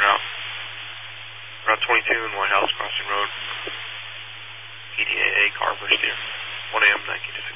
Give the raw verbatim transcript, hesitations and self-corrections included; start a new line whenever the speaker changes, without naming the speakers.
out. Route twenty-two and White House Crossing Road. E D A A car burst here. one A M nineteen to six.